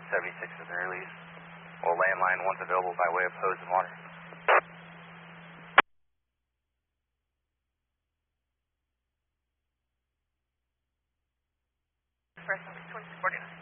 76 is the release. We'll landline once available by way of hose and water. Express 2049.